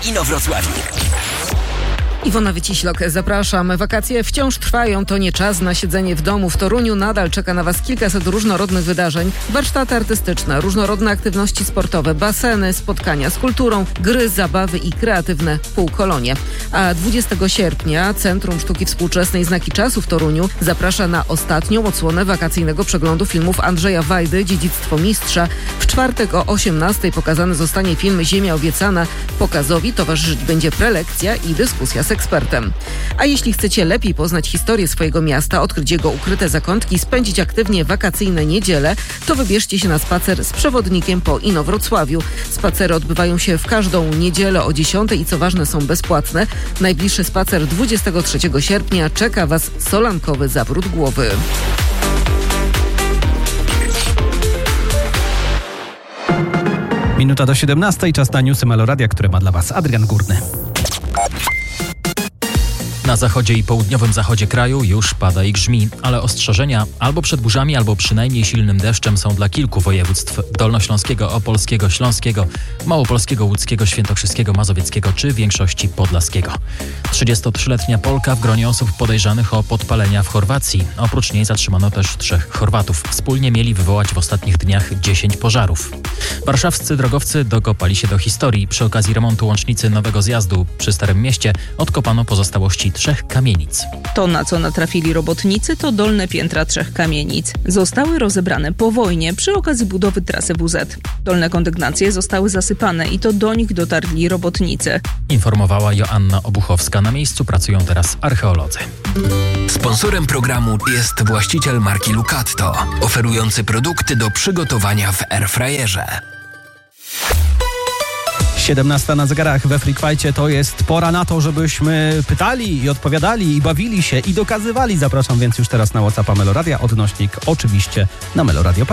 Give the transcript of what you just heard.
Inowrocławiu. Iwona Wyciślok, zapraszam. Wakacje wciąż trwają, to nie czas na siedzenie w domu. W Toruniu nadal czeka na Was kilkaset różnorodnych wydarzeń. Warsztaty artystyczne, różnorodne aktywności sportowe, baseny, spotkania z kulturą, gry, zabawy i kreatywne półkolonie. A 20 sierpnia Centrum Sztuki Współczesnej Znaki Czasu w Toruniu zaprasza na ostatnią odsłonę wakacyjnego przeglądu filmów Andrzeja Wajdy Dziedzictwo Mistrza. W czwartek o 18:00 pokazany zostanie film Ziemia obiecana. Pokazowi towarzyszyć będzie prelekcja i dyskusja z ekspertem. A jeśli chcecie lepiej poznać historię swojego miasta, odkryć jego ukryte zakątki i spędzić aktywnie wakacyjne niedziele, to wybierzcie się na spacer z przewodnikiem po Inowrocławiu. Spacery odbywają się w każdą niedzielę o 10:00 i co ważne są bezpłatne. Najbliższy spacer 23 sierpnia czeka Was solankowy zawrót głowy. Minuta do 17:00, czas na newsy Meloradia, które ma dla Was Adrian Górny. Na zachodzie i południowym zachodzie kraju już pada i grzmi, ale ostrzeżenia albo przed burzami, albo przynajmniej silnym deszczem są dla kilku województw: dolnośląskiego, opolskiego, śląskiego, małopolskiego, łódzkiego, świętokrzyskiego, mazowieckiego czy większości podlaskiego. 33-letnia Polka w gronie osób podejrzanych o podpalenia w Chorwacji. Oprócz niej zatrzymano też 3 Chorwatów. Wspólnie mieli wywołać w ostatnich dniach 10 pożarów. Warszawscy drogowcy dokopali się do historii. Przy okazji remontu łącznicy Nowego Zjazdu przy Starym Mieście odkopano pozostałości 3 kamienic. To, na co natrafili robotnicy, to dolne piętra 3 kamienic. Zostały rozebrane po wojnie przy okazji budowy trasy WZ. Dolne kondygnacje zostały zasypane i to do nich dotarli robotnicy. Informowała Joanna Obuchowska. Na miejscu pracują teraz archeolodzy. Sponsorem programu jest właściciel marki Lucatto, oferujący produkty do przygotowania w airfryerze. 17:00 na zegarach we Freak Fight'cie. To jest pora na to, żebyśmy pytali i odpowiadali i bawili się i dokazywali. Zapraszam więc już teraz na WhatsAppa Meloradia, odnośnik oczywiście na Meloradio.